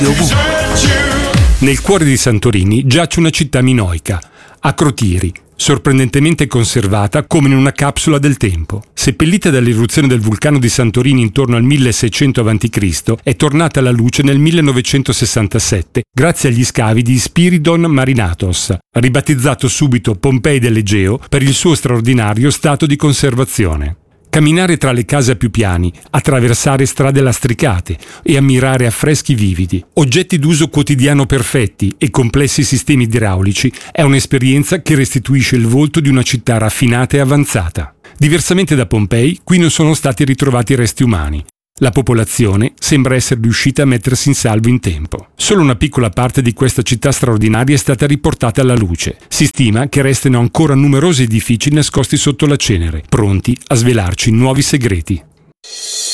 Nel cuore di Santorini giace una città minoica, Akrotiri, sorprendentemente conservata come in una capsula del tempo. Seppellita dall'eruzione del vulcano di Santorini intorno al 1600 a.C., è tornata alla luce nel 1967 grazie agli scavi di Spiridon Marinatos, ribattezzato subito Pompei dell'Egeo per il suo straordinario stato di conservazione. Camminare tra le case a più piani, attraversare strade lastricate e ammirare affreschi vividi, oggetti d'uso quotidiano perfetti e complessi sistemi idraulici è un'esperienza che restituisce il volto di una città raffinata e avanzata. Diversamente da Pompei, qui non sono stati ritrovati resti umani. La popolazione sembra essere riuscita a mettersi in salvo in tempo. Solo una piccola parte di questa città straordinaria è stata riportata alla luce. Si stima che restino ancora numerosi edifici nascosti sotto la cenere, pronti a svelarci nuovi segreti.